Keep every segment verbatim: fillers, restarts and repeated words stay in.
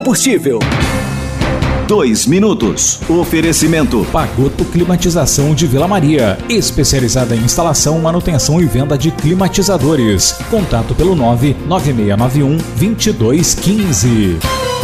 combustível. Dois minutos. Oferecimento. Pagoto Climatização de Vila Maria. Especializada em instalação, manutenção e venda de climatizadores. Contato pelo nove nove seis nove um, dois dois um cinco.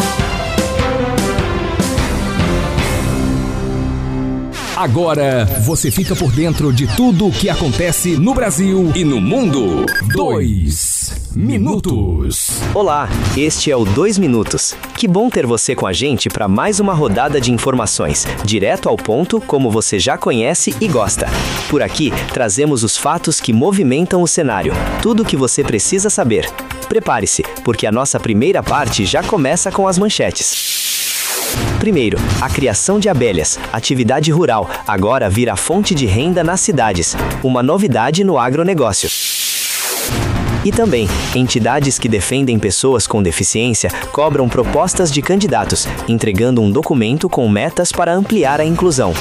Agora você fica por dentro de tudo o que acontece no Brasil e no mundo. Dois minutos. Olá, este é o Dois Minutos. Que bom ter você com a gente para mais uma rodada de informações, direto ao ponto, como você já conhece e gosta. Por aqui, trazemos os fatos que movimentam o cenário, tudo o que você precisa saber. Prepare-se, porque a nossa primeira parte já começa com as manchetes. Primeiro, a criação de abelhas, atividade rural, agora vira fonte de renda nas cidades. Uma novidade no agronegócio. E também, entidades que defendem pessoas com deficiência cobram propostas de candidatos, entregando um documento com metas para ampliar a inclusão.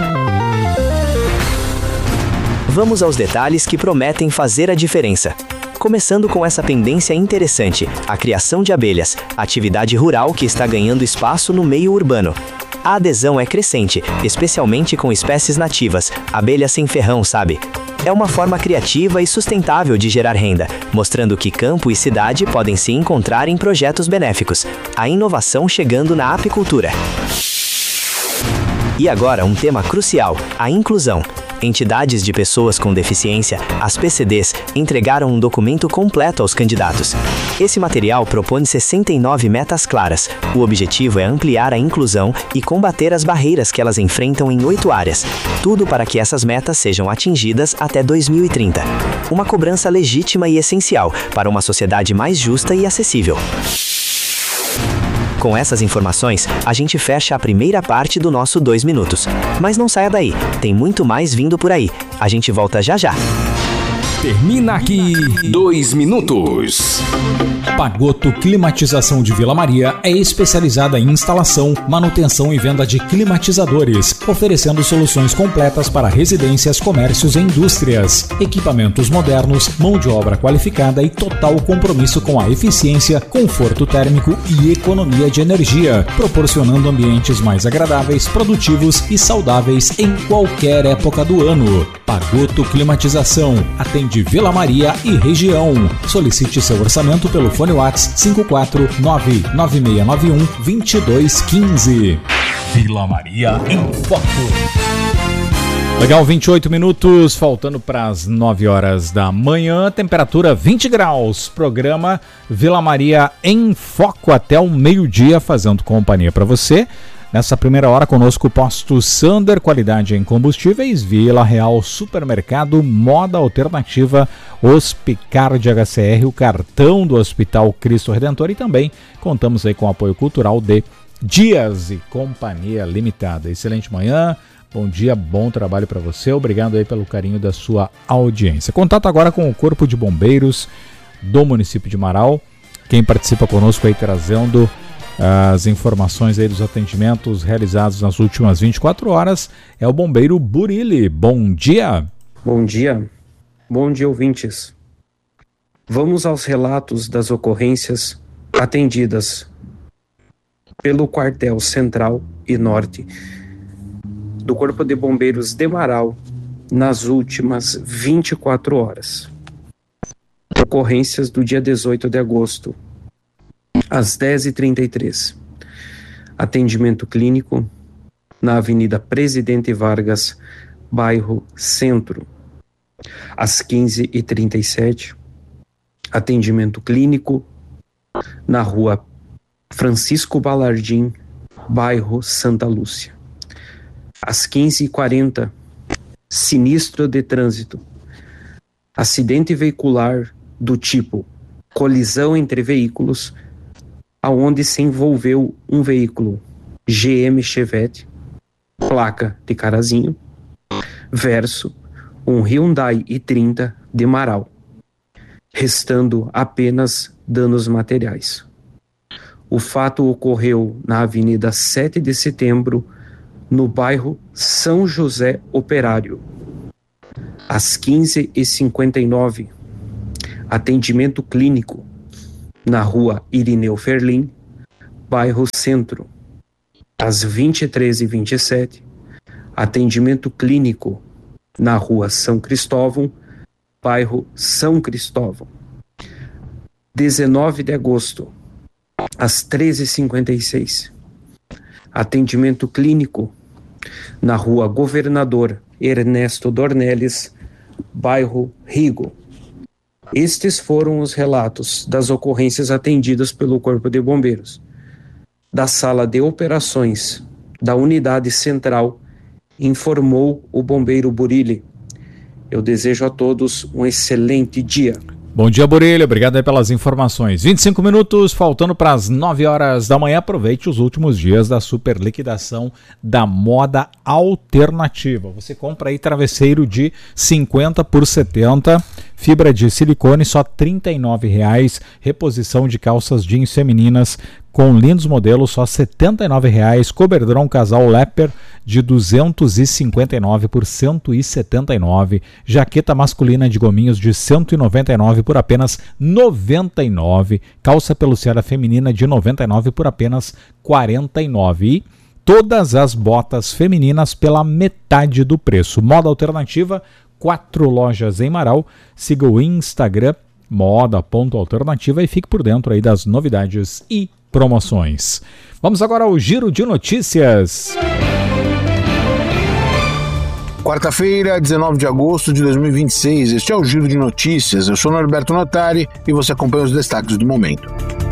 Vamos aos detalhes que prometem fazer a diferença. Começando com essa pendência interessante, a criação de abelhas, atividade rural que está ganhando espaço no meio urbano. A adesão é crescente, especialmente com espécies nativas, abelha sem ferrão, sabe? É uma forma criativa e sustentável de gerar renda, mostrando que campo e cidade podem se encontrar em projetos benéficos. A inovação chegando na apicultura. E agora um tema crucial, a inclusão. Entidades de pessoas com deficiência, as P C Ds, entregaram um documento completo aos candidatos. Esse material propõe sessenta e nove metas claras. O objetivo é ampliar a inclusão e combater as barreiras que elas enfrentam em oito áreas. Tudo para que essas metas sejam atingidas até dois mil e trinta. Uma cobrança legítima e essencial para uma sociedade mais justa e acessível. Com essas informações, a gente fecha a primeira parte do nosso Dois Minutos. Mas não saia daí, tem muito mais vindo por aí. A gente volta já já. Termina aqui Dois Minutos. Pagoto Climatização de Vila Maria é especializada em instalação, manutenção e venda de climatizadores, oferecendo soluções completas para residências, comércios e indústrias. Equipamentos modernos, mão de obra qualificada e total compromisso com a eficiência, conforto térmico e economia de energia, proporcionando ambientes mais agradáveis, produtivos e saudáveis em qualquer época do ano. Pagoto Climatização atende Vila Maria e região. Solicite seu orçamento pelo fone WhatsApp cinco quatro nove nove seis nove um, dois dois um cinco. Vila Maria em Foco. Legal, vinte e oito minutos, faltando para as nove horas da manhã, temperatura vinte graus. Programa Vila Maria em Foco até o meio-dia, fazendo companhia para você. Nessa primeira hora conosco, Posto Sander, qualidade em combustíveis, Vila Real Supermercado, Moda Alternativa, Hospicard H C R, o cartão do Hospital Cristo Redentor, e também contamos aí com o apoio cultural de Dias e Companhia Limitada. Excelente manhã, bom dia, bom trabalho para você, obrigado aí pelo carinho da sua audiência. Contato agora com o Corpo de Bombeiros do município de Marau, quem participa conosco aí trazendo as informações aí dos atendimentos realizados nas últimas vinte e quatro horas é o bombeiro Burilli. Bom dia. Bom dia. Bom dia, ouvintes. Vamos aos relatos das ocorrências atendidas pelo quartel central e norte do Corpo de Bombeiros de Marau nas últimas vinte e quatro horas. Ocorrências do dia dezoito de agosto. Às dez e trinta e três, atendimento clínico na Avenida Presidente Vargas, bairro Centro. Às quinze e trinta e sete, atendimento clínico na Rua Francisco Balardim, bairro Santa Lúcia. Às quinze e quarenta, sinistro de trânsito, acidente veicular do tipo colisão entre veículos, aonde se envolveu um veículo G M Chevette, placa de Carazinho, versus um Hyundai i trinta de Marau, restando apenas danos materiais. O fato ocorreu na Avenida sete de Setembro, no bairro São José Operário. Às quinze e cinquenta e nove, atendimento clínico na Rua Irineu Ferlim, bairro Centro. Às vinte e três e vinte e sete, atendimento clínico na rua São Cristóvão, bairro São Cristóvão. dezenove de agosto, às treze e cinquenta e seis, atendimento clínico na rua Governador Ernesto Dornelles, bairro Rigo. Estes foram os relatos das ocorrências atendidas pelo Corpo de Bombeiros, da Sala de Operações da Unidade Central, informou o bombeiro Burilli. Eu desejo a todos um excelente dia. Bom dia, Burilli. Obrigado aí pelas informações. vinte e cinco minutos, faltando para as nove horas da manhã. Aproveite os últimos dias da super liquidação da Moda Alternativa. Você compra aí travesseiro de cinquenta por setenta, fibra de silicone só trinta e nove reais, reposição de calças jeans femininas com lindos modelos só setenta e nove reais, coberdrão casal Leper de duzentos e cinquenta e nove por cento e setenta e nove, jaqueta masculina de gominhos de cento e noventa e nove por apenas noventa e nove, calça peluciada feminina de noventa e nove por apenas quarenta e nove e todas as botas femininas pela metade do preço. Moda Alternativa, quatro lojas em Marau. Siga o Instagram moda ponto alternativa e fique por dentro aí das novidades e promoções. Vamos agora ao Giro de Notícias. Quarta-feira, dezenove de agosto de dois mil e vinte e seis. Este é o Giro de Notícias. Eu sou Norberto Notari e você acompanha os destaques do momento.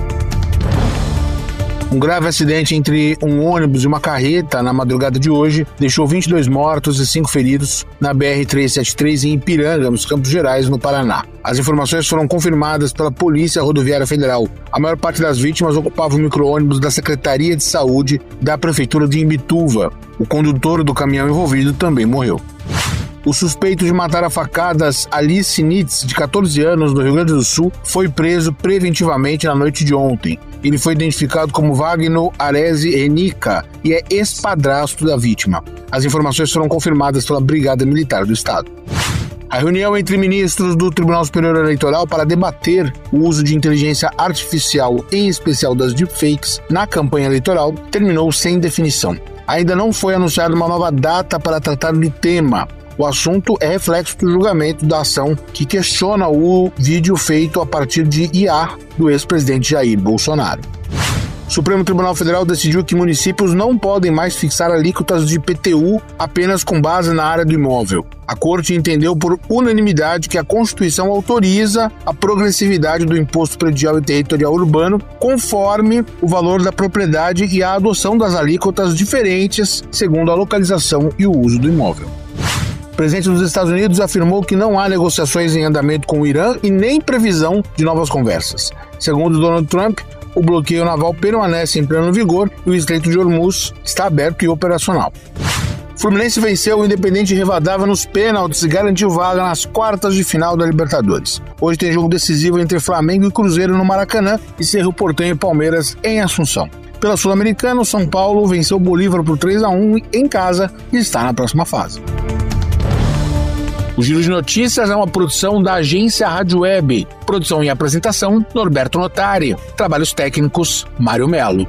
Um grave acidente entre um ônibus e uma carreta na madrugada de hoje deixou vinte e dois mortos e cinco feridos na B R trezentos e setenta e três em Ipiranga, nos Campos Gerais, no Paraná. As informações foram confirmadas pela Polícia Rodoviária Federal. A maior parte das vítimas ocupava o micro-ônibus da Secretaria de Saúde da Prefeitura de Imbituva. O condutor do caminhão envolvido também morreu. O suspeito de matar a facadas Alice Nitz, de catorze anos, do Rio Grande do Sul, foi preso preventivamente na noite de ontem. Ele foi identificado como Wagner Arese Renica e é ex-padrasto da vítima. As informações foram confirmadas pela Brigada Militar do Estado. A reunião entre ministros do Tribunal Superior Eleitoral para debater o uso de inteligência artificial, em especial das deepfakes, na campanha eleitoral, terminou sem definição. Ainda não foi anunciada uma nova data para tratar do tema. O assunto é reflexo do julgamento da ação que questiona o vídeo feito a partir de I A do ex-presidente Jair Bolsonaro. O Supremo Tribunal Federal decidiu que municípios não podem mais fixar alíquotas de I P T U apenas com base na área do imóvel. A Corte entendeu por unanimidade que a Constituição autoriza a progressividade do Imposto Predial e Territorial Urbano conforme o valor da propriedade e a adoção das alíquotas diferentes segundo a localização e o uso do imóvel. O presidente dos Estados Unidos afirmou que não há negociações em andamento com o Irã e nem previsão de novas conversas. Segundo Donald Trump, o bloqueio naval permanece em pleno vigor e o Estreito de Hormuz está aberto e operacional. O Fluminense venceu o Independente Rivadavia nos pênaltis e garantiu vaga nas quartas de final da Libertadores. Hoje tem jogo decisivo entre Flamengo e Cruzeiro no Maracanã e Cerro Porteño e Palmeiras em Assunção. Pela Sul-Americana, o São Paulo venceu o Bolívar por três a um em casa e está na próxima fase. O Giro de Notícias é uma produção da agência Rádio Web. Produção e apresentação, Norberto Notari. Trabalhos técnicos, Mário Melo.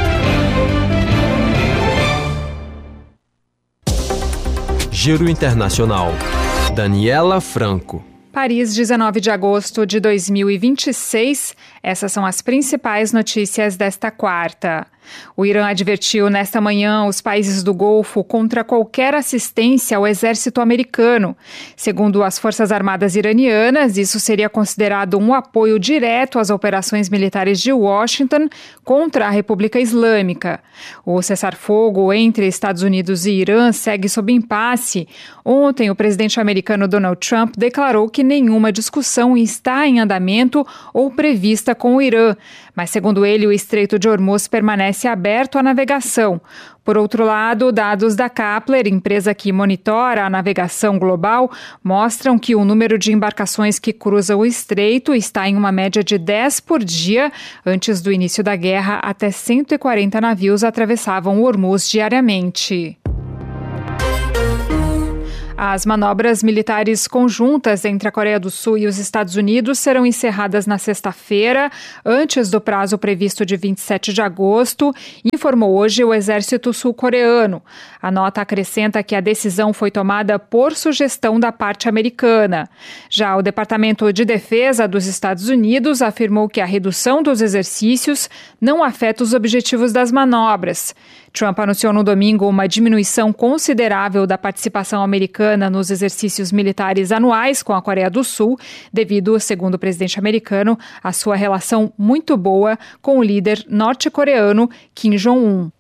Giro Internacional. Daniela Franco. Paris, dezenove de agosto de dois mil e vinte e seis. Essas são as principais notícias desta quarta. O Irã advertiu nesta manhã os países do Golfo contra qualquer assistência ao exército americano. Segundo as Forças Armadas iranianas, isso seria considerado um apoio direto às operações militares de Washington contra a República Islâmica. O cessar-fogo entre Estados Unidos e Irã segue sob impasse. Ontem, o presidente americano Donald Trump declarou que nenhuma discussão está em andamento ou prevista com o Irã, mas, segundo ele, o Estreito de Hormuz permanece aberto à navegação. Por outro lado, dados da Kepler, empresa que monitora a navegação global, mostram que o número de embarcações que cruzam o estreito está em uma média de dez por dia. Antes do início da guerra, até cento e quarenta navios atravessavam o Hormuz diariamente. As manobras militares conjuntas entre a Coreia do Sul e os Estados Unidos serão encerradas na sexta-feira, antes do prazo previsto de vinte e sete de agosto, informou hoje o exército sul-coreano. A nota acrescenta que a decisão foi tomada por sugestão da parte americana. Já o Departamento de Defesa dos Estados Unidos afirmou que a redução dos exercícios não afeta os objetivos das manobras. Trump anunciou no domingo uma diminuição considerável da participação americana nos exercícios militares anuais com a Coreia do Sul, devido, segundo o presidente americano, à sua relação muito boa com o líder norte-coreano Kim Jong-un.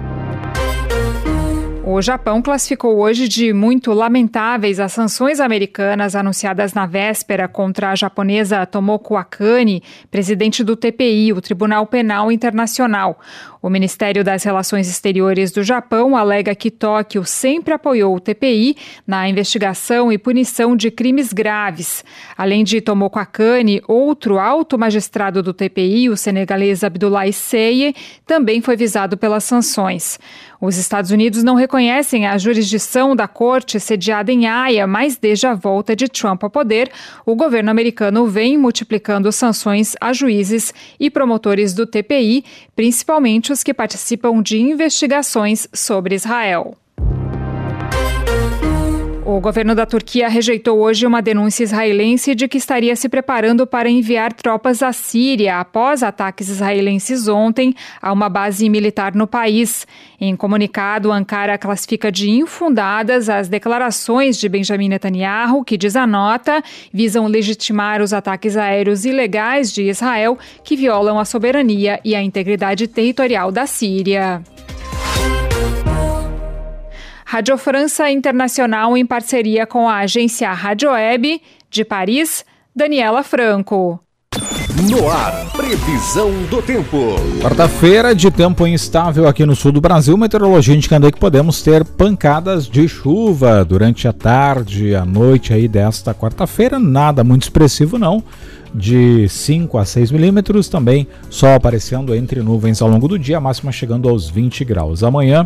O Japão classificou hoje de muito lamentáveis as sanções americanas anunciadas na véspera contra a japonesa Tomoko Akane, presidente do T P I, o Tribunal Penal Internacional. O Ministério das Relações Exteriores do Japão alega que Tóquio sempre apoiou o T P I na investigação e punição de crimes graves. Além de Tomoko Akane, outro alto magistrado do T P I, o senegalês Abdoulaye Seye, também foi visado pelas sanções. Os Estados Unidos não reconhecem a jurisdição da corte sediada em Haia, mas desde a volta de Trump ao poder, o governo americano vem multiplicando sanções a juízes e promotores do T P I, principalmente os que participam de investigações sobre Israel. O governo da Turquia rejeitou hoje uma denúncia israelense de que estaria se preparando para enviar tropas à Síria após ataques israelenses ontem a uma base militar no país. Em comunicado, Ankara classifica de infundadas as declarações de Benjamin Netanyahu, que, diz a nota, visam legitimar os ataques aéreos ilegais de Israel que violam a soberania e a integridade territorial da Síria. Rádio França Internacional em parceria com a agência Rádio Web de Paris, Daniela Franco. No ar, previsão do tempo. Quarta-feira de tempo instável aqui no sul do Brasil. Meteorologia indicando que podemos ter pancadas de chuva durante a tarde, a noite aí desta quarta-feira. Nada muito expressivo não, de cinco a seis milímetros. Também sol aparecendo entre nuvens ao longo do dia, a máxima chegando aos vinte graus. Amanhã,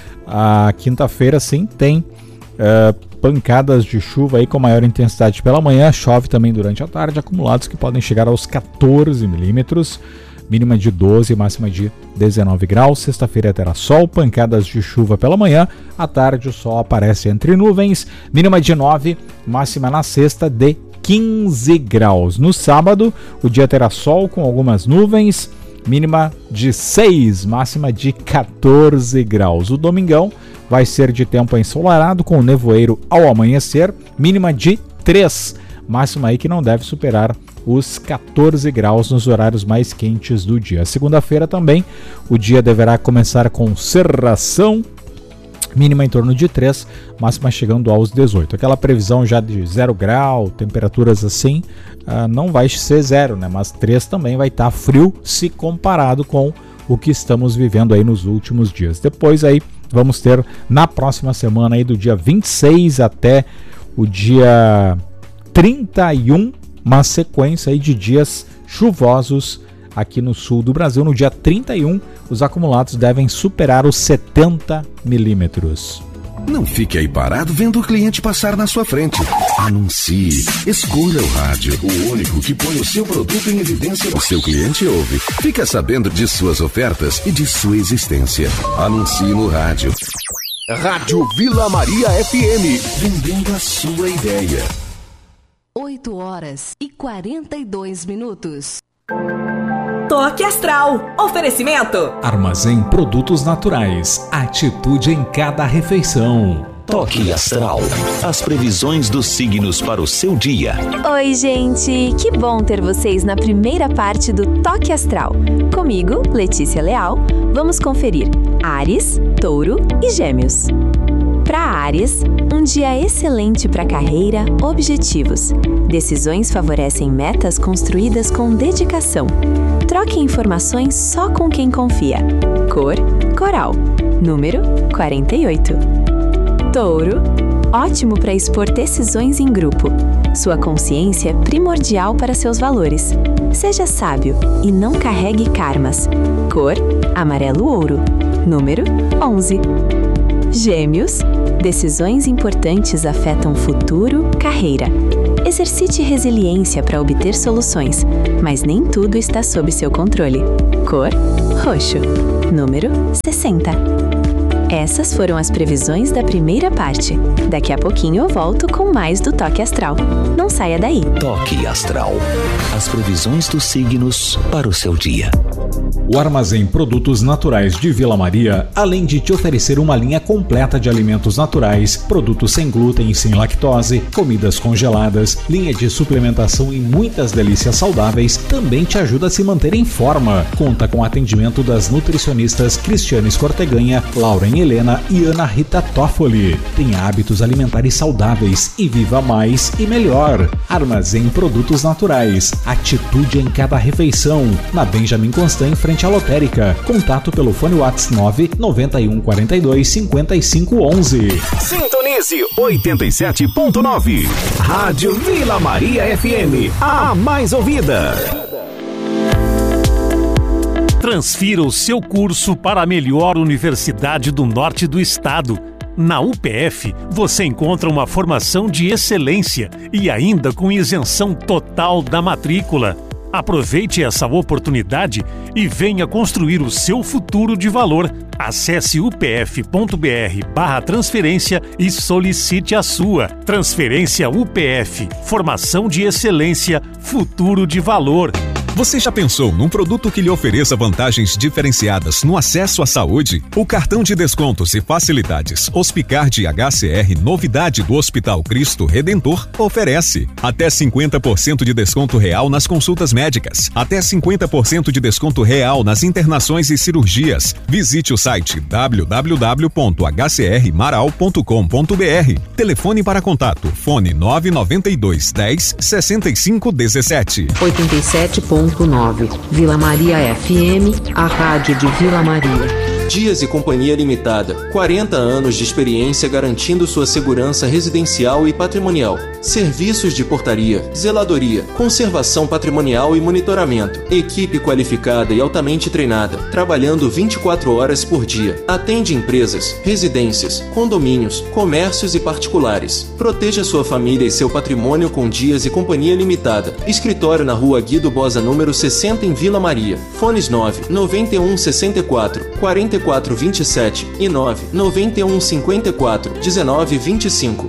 a quinta-feira, sim, tem uh, pancadas de chuva aí com maior intensidade pela manhã, chove também durante a tarde, acumulados que podem chegar aos quatorze milímetros, mínima de doze, máxima de dezenove graus. Sexta-feira terá sol, pancadas de chuva pela manhã, à tarde o sol aparece entre nuvens, mínima de nove, máxima na sexta de quinze graus. No sábado, o dia terá sol com algumas nuvens, mínima de seis, máxima de quatorze graus. O domingão vai ser de tempo ensolarado com nevoeiro ao amanhecer, mínima de três, máxima aí que não deve superar os quatorze graus nos horários mais quentes do dia. Segunda-feira também, o dia deverá começar com cerração, mínima em torno de três, máxima chegando aos dezoito. Aquela previsão já de zero grau, temperaturas assim, uh, não vai ser zero, né? Mas três também vai estar tá frio se comparado com o que estamos vivendo aí nos últimos dias. Depois aí vamos ter na próxima semana aí do dia vinte e seis até o dia trinta e um, uma sequência aí de dias chuvosos aqui no sul do Brasil. No dia trinta e um, os acumulados devem superar os setenta milímetros. Não fique aí parado vendo o cliente passar na sua frente. Anuncie. Escolha o rádio, o único que põe o seu produto em evidência. O seu cliente ouve. Fica sabendo de suas ofertas e de sua existência. Anuncie no rádio. Rádio Vila Maria F M. Vendendo a sua ideia. oito horas e quarenta e dois minutos. Toque Astral. Oferecimento. Armazém Produtos Naturais. Atitude em cada refeição. Toque Astral. As previsões dos signos para o seu dia. Oi, gente. Que bom ter vocês na primeira parte do Toque Astral. Comigo, Letícia Leal, vamos conferir Áries, Touro e Gêmeos. Para Áries, um dia excelente para carreira, objetivos. Decisões favorecem metas construídas com dedicação. Troque informações só com quem confia. Cor, coral. Número, quarenta e oito. Touro, ótimo para expor decisões em grupo. Sua consciência é primordial para seus valores. Seja sábio e não carregue karmas. Cor, amarelo ouro. Número, onze. Gêmeos, Decisões importantes afetam futuro, carreira. Exercite resiliência para obter soluções, mas nem tudo está sob seu controle. Cor: roxo. Número: sessenta. Essas foram as previsões da primeira parte. Daqui a pouquinho eu volto com mais do Toque Astral. Não saia daí. Toque Astral. As previsões dos signos para o seu dia. O Armazém Produtos Naturais de Vila Maria, além de te oferecer uma linha completa de alimentos naturais, produtos sem glúten e sem lactose, comidas congeladas, linha de suplementação e muitas delícias saudáveis, também te ajuda a se manter em forma. Conta com atendimento das nutricionistas Cristiane Escorteganha, Lauren Helena e Ana Rita Toffoli. Tenha hábitos alimentares saudáveis e viva mais e melhor. Armazém Produtos Naturais. Atitude em cada refeição. Na Benjamin Constant, em frente à lotérica. Contato pelo fone WhatsApp nove nove um quatro dois cinco cinco um um. Sintonize oitenta e sete ponto nove. Rádio Vila Maria F M, a mais ouvida. Transfira o seu curso para a melhor universidade do norte do estado. Na U P F, você encontra uma formação de excelência e ainda com isenção total da matrícula. Aproveite essa oportunidade e venha construir o seu futuro de valor. Acesse upf.br barra transferência e solicite a sua. Transferência U P F. Formação de excelência, futuro de valor. Você já pensou num produto que lhe ofereça vantagens diferenciadas no acesso à saúde? O cartão de descontos e facilidades Hospicard H C R, novidade do Hospital Cristo Redentor, oferece até cinquenta por cento de desconto real nas consultas médicas, até cinquenta por cento de desconto real nas internações e cirurgias. Visite o site w w w ponto h c r maral ponto com ponto b r. Telefone para contato, fone nove nove dois dez sessenta e cinco dezessete. oitenta e sete ponto nove. Vila Maria F M, a rádio de Vila Maria. Dias e Companhia Limitada. quarenta anos de experiência garantindo sua segurança residencial e patrimonial. Serviços de portaria, zeladoria, conservação patrimonial e monitoramento. Equipe qualificada e altamente treinada, trabalhando vinte e quatro horas por dia. Atende empresas, residências, condomínios, comércios e particulares. Proteja sua família e seu patrimônio com Dias e Companhia Limitada. Escritório na Rua Guido Bosa, número sessenta, em Vila Maria. Fones nove nove um sessenta e quatro quarenta e quatro vinte e sete e nove nove um cinquenta e quatro dezenove vinte e cinco.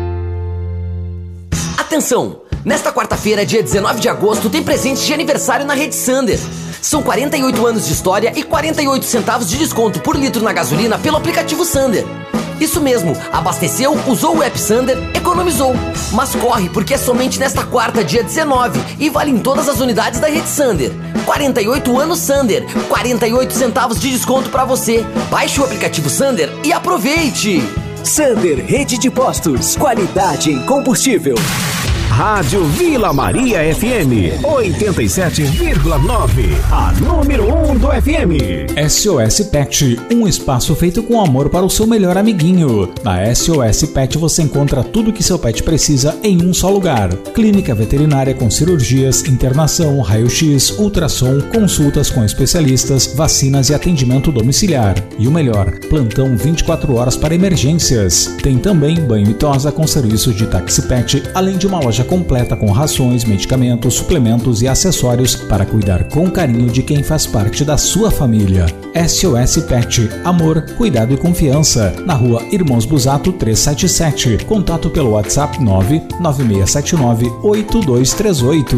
Atenção! Nesta quarta-feira, dia dezenove de agosto, tem presentes de aniversário na Rede Sander. São quarenta e oito anos de história e quarenta e oito centavos de desconto por litro na gasolina pelo aplicativo Sander. Isso mesmo, abasteceu, usou o app Sander, economizou. Mas corre, porque é somente nesta quarta, dia dezenove, e vale em todas as unidades da Rede Sander. quarenta e oito anos Sander, quarenta e oito centavos de desconto para você. Baixe o aplicativo Sander e aproveite! Sander, rede de postos, qualidade em combustível. Rádio Vila Maria F M, oitenta e sete vírgula nove, a número um do F M. S O S Pet, um espaço feito com amor para o seu melhor amiguinho. Na S O S Pet você encontra tudo que seu pet precisa em um só lugar. Clínica veterinária com cirurgias, internação, raio-x, ultrassom, consultas com especialistas, vacinas e atendimento domiciliar. E o melhor, plantão vinte e quatro horas para emergências. Tem também banho e tosa com serviço de táxi pet, além de uma loja completa com rações, medicamentos, suplementos e acessórios para cuidar com carinho de quem faz parte da sua família. S O S Pet, amor, cuidado e confiança. Na rua Irmãos Busato trezentos e setenta e sete. Contato pelo WhatsApp nove nove seis sete nove oito dois três oito.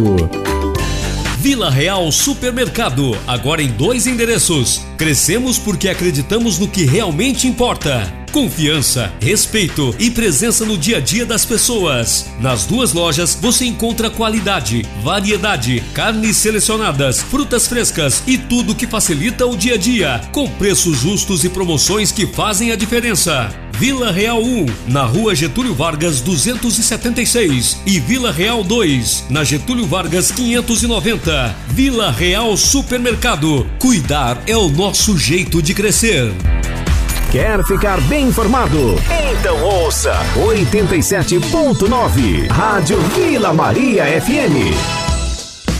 Vila Real Supermercado, agora em dois endereços. Crescemos porque acreditamos no que realmente importa. Confiança, respeito e presença no dia a dia das pessoas. Nas duas lojas você encontra qualidade, variedade, carnes selecionadas, frutas frescas e tudo que facilita o dia a dia, com preços justos e promoções que fazem a diferença. Vila Real um, na Rua Getúlio Vargas duzentos e setenta e seis e Vila Real dois, na Getúlio Vargas quinhentos e noventa. Vila Real Supermercado. Cuidar é o nosso jeito de crescer. Quer ficar bem informado? Então ouça oitenta e sete ponto nove, Rádio Vila Maria F M.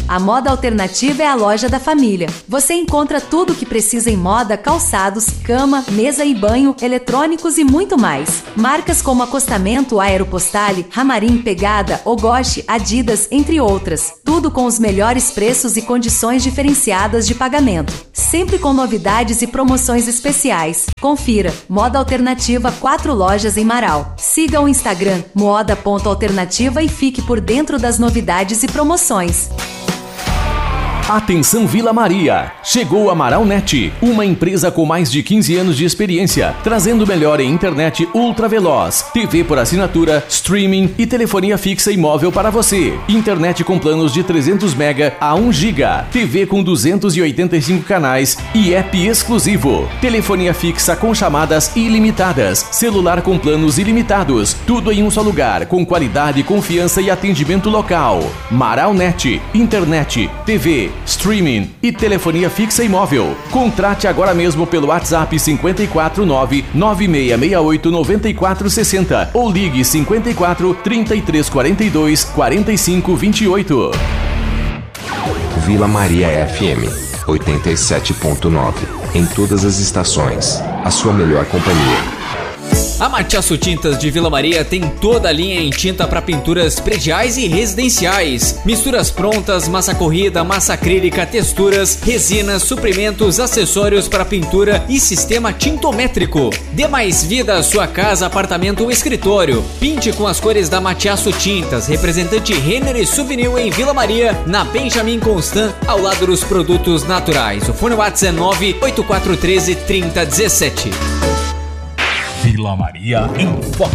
A Moda Alternativa é a loja da família. Você encontra tudo o que precisa em moda, calçados, cama, mesa e banho, eletrônicos e muito mais. Marcas como Acostamento, Aeropostale, Ramarim, Pegada, Ogoshi, Adidas, entre outras. Tudo com os melhores preços e condições diferenciadas de pagamento. Sempre com novidades e promoções especiais. Confira. Moda Alternativa, quatro lojas em Marau. Siga o Instagram moda ponto alternativa e fique por dentro das novidades e promoções. Atenção Vila Maria! Chegou a Maraunet, uma empresa com mais de quinze anos de experiência, trazendo o melhor em internet ultra veloz, T V por assinatura, streaming e telefonia fixa e móvel para você. Internet com planos de trezentos mega a um giga, T V com duzentos e oitenta e cinco canais e app exclusivo. Telefonia fixa com chamadas ilimitadas, celular com planos ilimitados, tudo em um só lugar, com qualidade, confiança e atendimento local. Maraunet, internet, T V, streaming e telefonia fixa e móvel. Contrate agora mesmo pelo WhatsApp cinco quatro nove, nove seis seis oito, nove quatro seis zero ou ligue cinco quatro, trinta e três quarenta e dois, quarenta e cinco vinte e oito. Vila Maria F M oitenta e sete ponto nove. Em todas as estações, a sua melhor companhia. A Matiaço Tintas de Vila Maria tem toda a linha em tinta para pinturas prediais e residenciais. Misturas prontas, massa corrida, massa acrílica, texturas, resinas, suprimentos, acessórios para pintura e sistema tintométrico. Dê mais vida à sua casa, apartamento ou escritório. Pinte com as cores da Matiaço Tintas, representante Renner e Souvenir em Vila Maria, na Benjamin Constant, ao lado dos produtos naturais. O fone WhatsApp é nove oito quatro um três, três zero um sete. Vila Maria em Foco.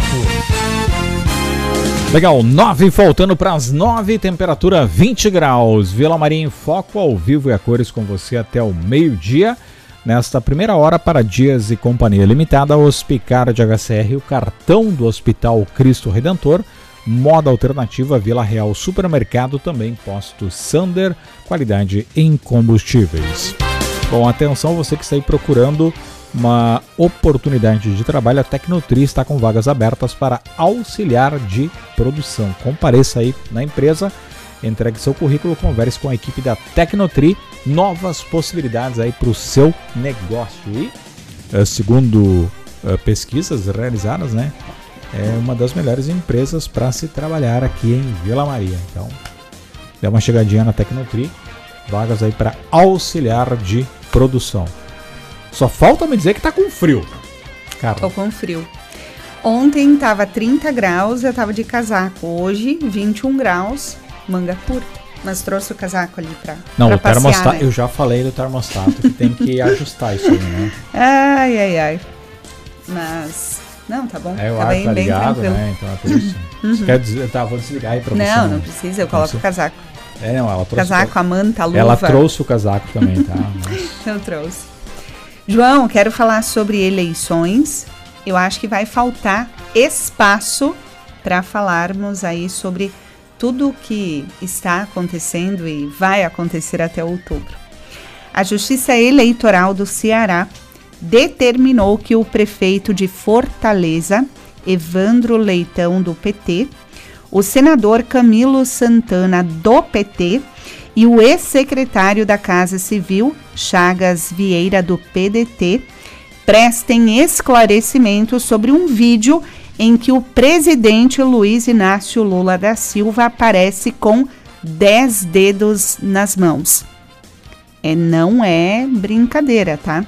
Legal, nove faltando para as nove, temperatura vinte graus. Vila Maria em Foco, ao vivo e a cores com você até o meio-dia. Nesta primeira hora, para Dias e Companhia Limitada, Hospicar de H C R, o cartão do Hospital Cristo Redentor, Moda Alternativa, Vila Real Supermercado, também Posto Sander, qualidade em combustíveis. Bom, atenção, você que está aí procurando uma oportunidade de trabalho, a Tecnotri está com vagas abertas para auxiliar de produção. Compareça aí na empresa, entregue seu currículo, converse com a equipe da Tecnotri, novas possibilidades aí para o seu negócio. E, segundo pesquisas realizadas, né, é uma das melhores empresas para se trabalhar aqui em Vila Maria. Então, dê uma chegadinha na Tecnotri, vagas aí para auxiliar de produção. Só falta me dizer que tá com frio. Carla. Tô com frio. Ontem tava trinta graus, eu tava de casaco. Hoje, vinte e um graus, manga curta. Mas trouxe o casaco ali pra Não, pra o passear, termostato, né? eu já falei do termostato, que tem que ajustar isso aí, né? Ai, ai, ai. Mas, não, tá bom. É, o tá ar bem, tá bem ligado, tranquilo. né? Então é por isso. Uhum. Você quer dizer, tá, vou desligar aí pra você. Não, não precisa, eu coloco o casaco. É, não, ela trouxe. Casaco, a manta, a luva. Ela trouxe o casaco também, tá? Mas... Eu trouxe. João, quero falar sobre eleições. Eu acho que vai faltar espaço para falarmos aí sobre tudo o que está acontecendo e vai acontecer até outubro. A Justiça Eleitoral do Ceará determinou que o prefeito de Fortaleza, Evandro Leitão, do P T, o senador Camilo Santana, do P T, e o ex-secretário da Casa Civil, Chagas Vieira, do P D T, prestem esclarecimentos sobre um vídeo em que o presidente Luiz Inácio Lula da Silva aparece com dez dedos nas mãos. É, não é brincadeira, tá?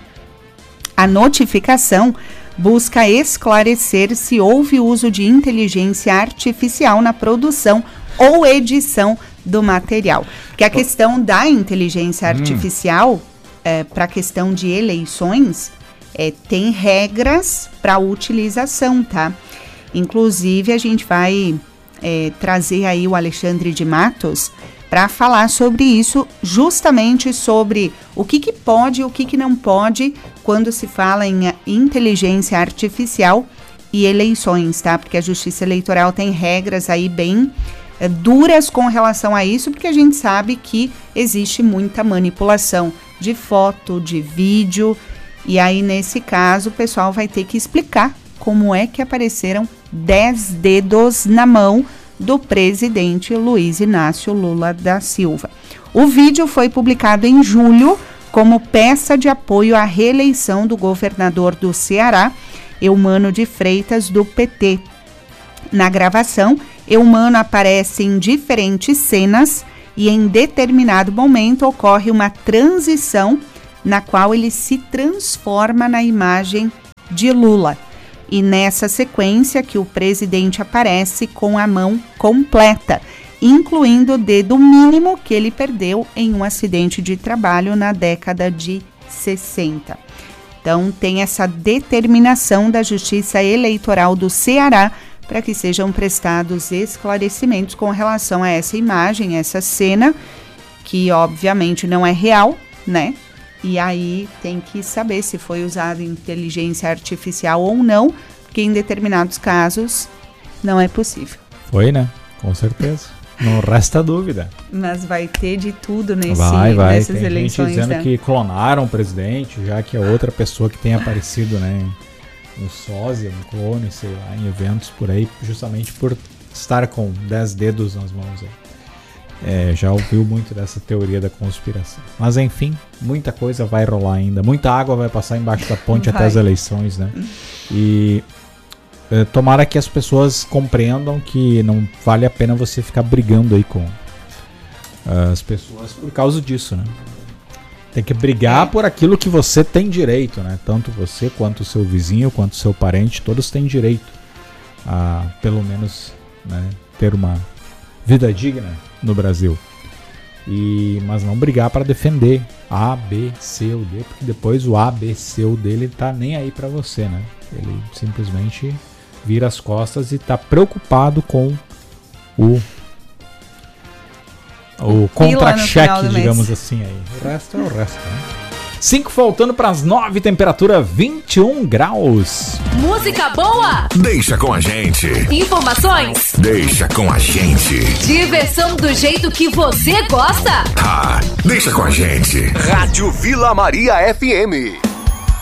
A notificação busca esclarecer se houve uso de inteligência artificial na produção ou edição do material. Porque a questão da inteligência artificial, hum. é, para a questão de eleições, é, tem regras para utilização, tá? Inclusive, a gente vai é, trazer aí o Alexandre de Matos para falar sobre isso, justamente sobre o que, que pode e o que, que não pode quando se fala em inteligência artificial e eleições, tá? Porque a Justiça Eleitoral tem regras aí bem é, duras com relação a isso, porque a gente sabe que existe muita manipulação de foto, de vídeo, e aí nesse caso o pessoal vai ter que explicar como é que apareceram dez dedos na mão do presidente Luiz Inácio Lula da Silva. O vídeo foi publicado em julho como peça de apoio à reeleição do governador do Ceará, Eumano de Freitas, do P T. Na gravação, Eumano aparece em diferentes cenas e em determinado momento ocorre uma transição na qual ele se transforma na imagem de Lula. E nessa sequência que o presidente aparece com a mão completa, incluindo o dedo mínimo que ele perdeu em um acidente de trabalho na década de sessenta. Então, tem essa determinação da Justiça Eleitoral do Ceará para que sejam prestados esclarecimentos com relação a essa imagem, essa cena, que obviamente não é real, né? E aí tem que saber se foi usada inteligência artificial ou não, porque em determinados casos não é possível. Foi, né? Com certeza. Não resta dúvida. Mas vai ter de tudo nesse, vai, vai. nessas Tem eleições. Gente dizendo né? que clonaram o presidente, já que é outra pessoa que tem aparecido, né? Um sósia, um clone, sei lá, em eventos por aí, justamente por estar com dez dedos nas mãos. Aí. É, já ouviu muito dessa teoria da conspiração. Mas enfim, muita coisa vai rolar ainda. Muita água vai passar embaixo da ponte vai. até as eleições, né? E é, tomara que as pessoas compreendam que não vale a pena você ficar brigando aí com uh, as pessoas por causa disso, né? Tem que brigar por aquilo que você tem direito, né? Tanto você quanto o seu vizinho, quanto o seu parente, todos têm direito a, pelo menos, né, ter uma vida digna no Brasil. E, mas não brigar para defender A, B, C ou D, porque depois o A, B, C ou D ele tá nem aí para você, né? Ele simplesmente vira as costas e tá preocupado com o o contra-cheque, digamos assim aí. O resto é o resto, né? cinco faltando para as nove, temperatura vinte e um graus. Música boa? Deixa com a gente. Informações? Deixa com a gente. Diversão do jeito que você gosta? Ah, deixa com a gente. Rádio Vila Maria F M.